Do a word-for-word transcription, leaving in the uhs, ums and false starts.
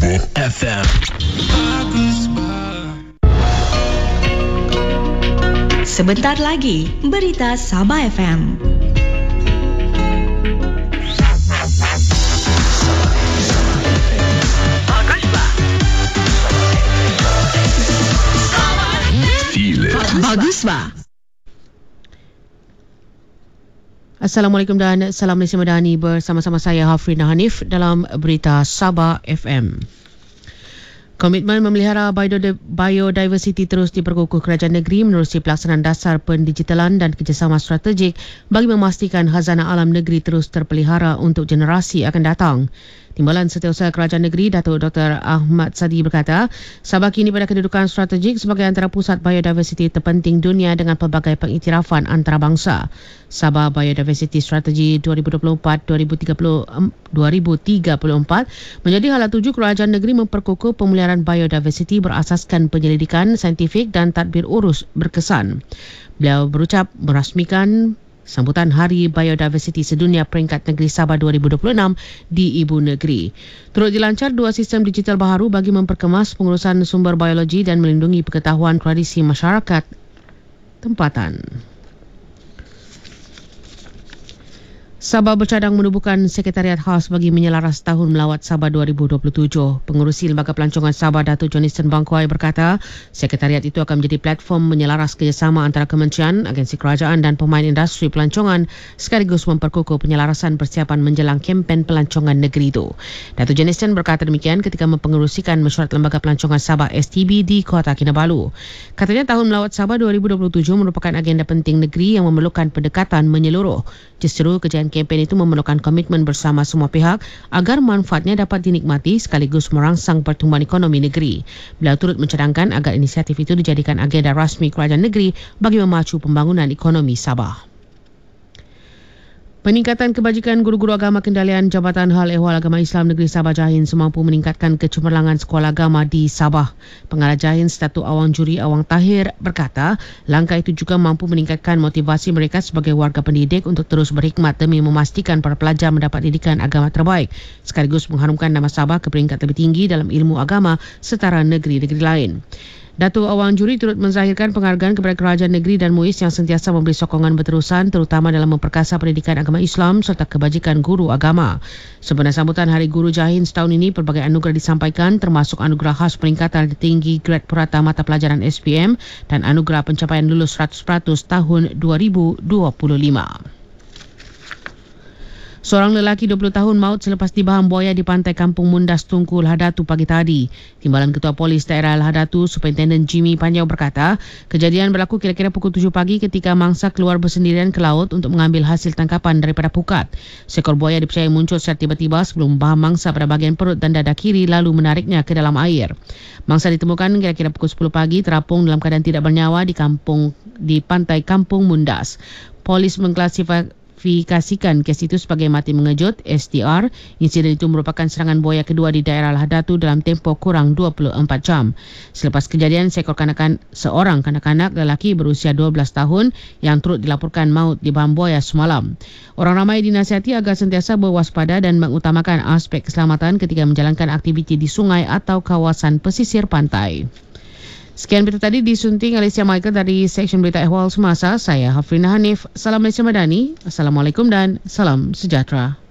Sabah F M. Sebentar lagi, berita Sabah F M. Baguslah. Assalamualaikum dan salam Malaysia Madani, bersama-sama saya Hafrina Hanif dalam berita Sabah F M. Komitmen memelihara biodiversiti terus diperkukuh kerajaan negeri menerusi pelaksanaan dasar pendigitalan dan kerjasama strategik bagi memastikan khazanah alam negeri terus terpelihara untuk generasi akan datang. Timbalan Setiausaha Kerajaan Negeri Datuk Doktor Ahmad Sadi berkata, Sabah kini pada kedudukan strategik sebagai antara pusat biodiversiti terpenting dunia dengan pelbagai pengiktirafan antarabangsa. Sabah Biodiversity Strategy dua ribu dua puluh empat dua ribu tiga puluh empat menjadi hala tuju kerajaan negeri memperkukuh pemeliharaan biodiversiti berasaskan penyelidikan saintifik dan tadbir urus berkesan. Beliau berucap merasmikan sambutan Hari Biodiversiti Sedunia peringkat negeri Sabah dua ribu dua puluh enam di Ibu Negeri. Turut dilancar dua sistem digital baharu bagi memperkemas pengurusan sumber biologi dan melindungi pengetahuan tradisi masyarakat tempatan. Sabah bercadang menubuhkan Sekretariat Khas bagi menyelaras Tahun Melawat Sabah dua ribu dua puluh tujuh. Pengerusi Lembaga Pelancongan Sabah Datuk Johnston Bangkuai berkata, Sekretariat itu akan menjadi platform menyelaras kerjasama antara kementerian, agensi kerajaan dan pemain industri pelancongan sekaligus memperkukuh penyelarasan persiapan menjelang kempen pelancongan negeri itu. Datuk Johnston berkata demikian ketika mempengerusikan mesyuarat Lembaga Pelancongan Sabah S T B di Kota Kinabalu. Katanya Tahun Melawat Sabah dua ribu dua puluh tujuh merupakan agenda penting negeri yang memerlukan pendekatan menyeluruh. Justru kejayaan kempen itu memerlukan komitmen bersama semua pihak agar manfaatnya dapat dinikmati sekaligus merangsang pertumbuhan ekonomi negeri. Beliau turut mencadangkan agar inisiatif itu dijadikan agenda rasmi kerajaan negeri bagi memacu pembangunan ekonomi Sabah. Peningkatan kebajikan guru-guru agama kendalian Jabatan Hal Ehwal Agama Islam Negeri Sabah Jahin semampu meningkatkan kecemerlangan sekolah agama di Sabah. Pengarah Jahin Datuk Awang Juri Awang Tahir berkata, langkah itu juga mampu meningkatkan motivasi mereka sebagai warga pendidik untuk terus berkhidmat demi memastikan para pelajar mendapat didikan agama terbaik, sekaligus mengharumkan nama Sabah ke peringkat lebih tinggi dalam ilmu agama setara negeri-negeri lain. Datuk Awang Juri turut menzahirkan penghargaan kepada kerajaan negeri dan M U I S yang sentiasa memberi sokongan berterusan terutama dalam memperkasa pendidikan agama Islam serta kebajikan guru agama. Sempena sambutan Hari Guru Jahin setahun ini, pelbagai anugerah disampaikan termasuk anugerah khas peringkatan tertinggi grad purata mata pelajaran S P M dan anugerah pencapaian lulus seratus peratus tahun dua ribu dua puluh lima. Seorang lelaki dua puluh tahun maut selepas dibaham buaya di pantai Kampung Mundas, Tungku, Lahadatu pagi tadi. Timbalan Ketua Polis Daerah Lahadatu, Superintendent Jimmy Panjau berkata, kejadian berlaku kira-kira pukul tujuh pagi ketika mangsa keluar bersendirian ke laut untuk mengambil hasil tangkapan daripada pukat. Seekor buaya dipercayai muncul secara tiba-tiba sebelum membaham mangsa pada bahagian perut dan dada kiri lalu menariknya ke dalam air. Mangsa ditemukan kira-kira pukul sepuluh pagi terapung dalam keadaan tidak bernyawa di kampung di pantai Kampung Mundas. Polis mengklasifikasi Fikasikan kes itu sebagai mati mengejut S T R. Insiden itu merupakan serangan buaya kedua di daerah Lahadatu dalam tempoh kurang dua puluh empat jam. Selepas kejadian, seekor kanak-kanak, seorang kanak-kanak lelaki berusia dua belas tahun yang turut dilaporkan maut dibaham buaya semalam. Orang ramai dinasihati agar sentiasa berwaspada dan mengutamakan aspek keselamatan ketika menjalankan aktiviti di sungai atau kawasan pesisir pantai. Sekian berita tadi disunting Alicia Michael dari Seksyen Berita Ehwal Semasa. Saya Hafrina Hanif. Salam Malaysia Madani. Assalamualaikum dan salam sejahtera.